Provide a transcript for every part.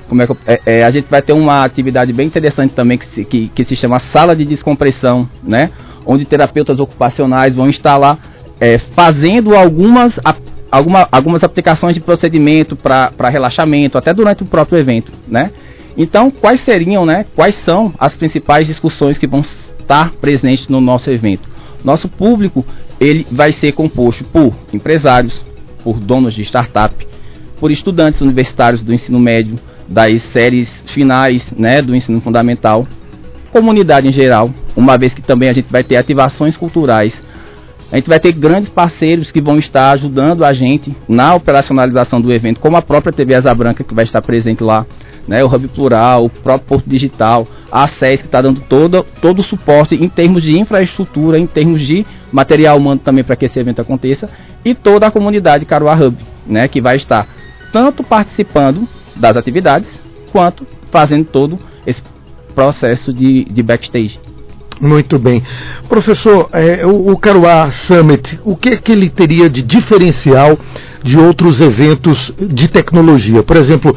A gente vai ter uma atividade bem interessante também que se chama Sala de Descompressão, né? Onde terapeutas ocupacionais vão estar lá fazendo algumas aplicações de procedimento para relaxamento, até durante o próprio evento, né? Então, quais são as principais discussões que vão estar presentes no nosso evento? Nosso público, ele vai ser composto por empresários, por donos de startup, por estudantes universitários do ensino médio, das séries finais, né, do ensino fundamental, comunidade em geral, uma vez que também a gente vai ter ativações culturais. A gente vai ter grandes parceiros que vão estar ajudando a gente na operacionalização do evento, como a própria TV Asa Branca, que vai estar presente lá, né, o Hub Plural, o próprio Porto Digital, a SES, que está dando todo o suporte em termos de infraestrutura, em termos de material humano também para que esse evento aconteça, e toda a comunidade Caruá Hub, né, que vai estar tanto participando das atividades, quanto fazendo todo esse processo de backstage. Muito bem. Professor, o Caruá Summit, o que ele teria de diferencial de outros eventos de tecnologia? Por exemplo,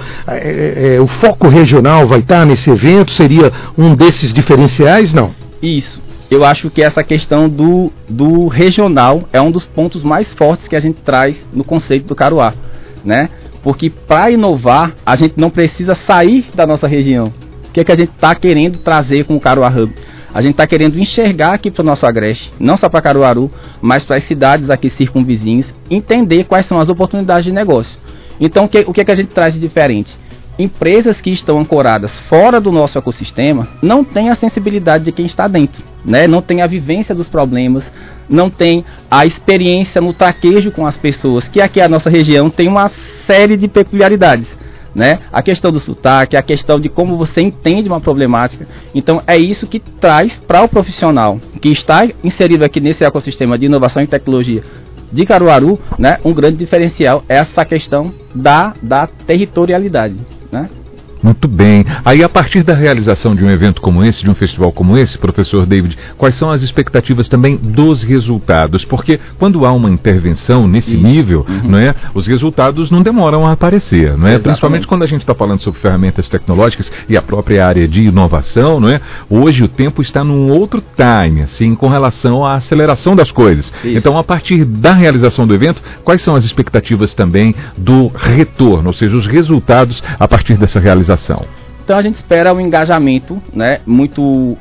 o foco regional vai estar nesse evento? Seria um desses diferenciais? Não? Isso. Eu acho que essa questão do regional é um dos pontos mais fortes que a gente traz no conceito do Caruá, né? Porque para inovar, a gente não precisa sair da nossa região. O que a gente está querendo trazer com o Caruá Hub? A gente está querendo enxergar aqui para o nosso Agreste, não só para Caruaru, mas para as cidades aqui circunvizinhas, entender quais são as oportunidades de negócio. Então, o que a gente traz de diferente? Empresas que estão ancoradas fora do nosso ecossistema não têm a sensibilidade de quem está dentro, né? Não tem a vivência dos problemas, não tem a experiência no traquejo com as pessoas, que aqui a nossa região tem uma série de peculiaridades, né? A questão do sotaque, a questão de como você entende uma problemática. Então é isso que traz para o profissional que está inserido aqui nesse ecossistema de inovação e tecnologia de Caruaru, né? Um grande diferencial é essa questão da territorialidade, né? Muito bem. Aí, a partir da realização de um evento como esse, de um festival como esse, professor David, quais são as expectativas também dos resultados? Porque quando há uma intervenção nesse nível, não é, os resultados não demoram a aparecer, não é? Principalmente quando a gente está falando sobre ferramentas tecnológicas e a própria área de inovação, não é? Hoje o tempo está num outro time, assim, com relação à aceleração das coisas. Isso. Então, a partir da realização do evento, quais são as expectativas também do retorno, ou seja, os resultados a partir dessa realização? Então a gente espera um engajamento, né, muito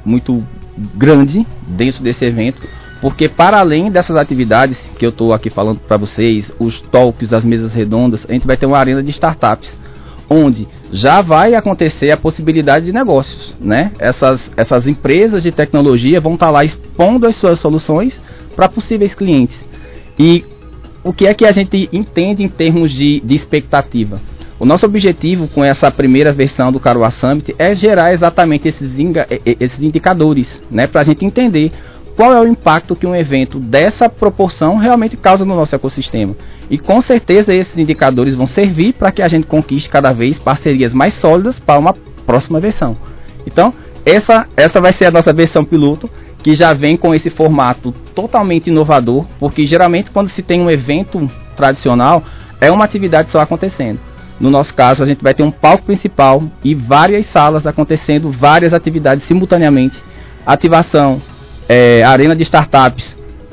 grande dentro desse evento, porque para além dessas atividades que eu estou aqui falando para vocês, os talks, as mesas redondas, a gente vai ter uma arena de startups, onde já vai acontecer a possibilidade de negócios, né? Essas empresas de tecnologia vão estar lá expondo as suas soluções para possíveis clientes. E o que é que a gente entende em termos de expectativa? O nosso objetivo com essa primeira versão do Caruá Summit é gerar exatamente esses indicadores, né, para a gente entender qual é o impacto que um evento dessa proporção realmente causa no nosso ecossistema. E com certeza esses indicadores vão servir para que a gente conquiste cada vez parcerias mais sólidas para uma próxima versão. Então, essa vai ser a nossa versão piloto, que já vem com esse formato totalmente inovador, porque geralmente quando se tem um evento tradicional, é uma atividade só acontecendo. No nosso caso, a gente vai ter um palco principal e várias salas acontecendo, várias atividades simultaneamente. Ativação, arena de startups,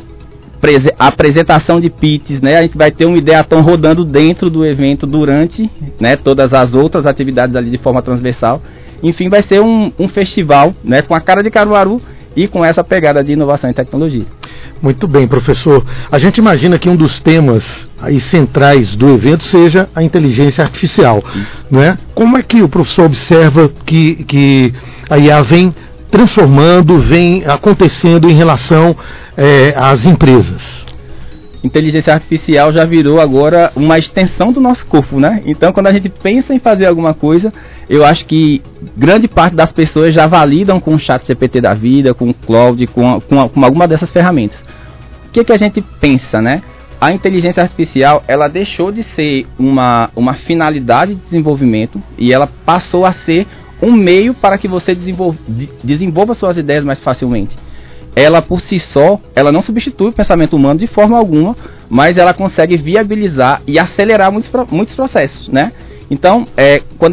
apresentação de pitches, né? A gente vai ter um ideatom rodando dentro do evento durante, né, todas as outras atividades ali de forma transversal. Enfim, vai ser um festival, né, com a cara de Caruaru e com essa pegada de inovação e tecnologia. Muito bem, professor. A gente imagina que um dos temas aí centrais do evento seja a inteligência artificial, não é? Como é que o professor observa que a IA vem transformando, vem acontecendo em relação às empresas? Inteligência artificial já virou agora uma extensão do nosso corpo, né? Então, quando a gente pensa em fazer alguma coisa, eu acho que grande parte das pessoas já validam com o ChatGPT da vida, com o Cloud, com alguma dessas ferramentas. O que a gente pensa, né? A inteligência artificial, ela deixou de ser uma finalidade de desenvolvimento e ela passou a ser um meio para que você desenvolva suas ideias mais facilmente. Ela por si só, ela não substitui o pensamento humano de forma alguma, mas ela consegue viabilizar e acelerar muitos processos, né? Então, quando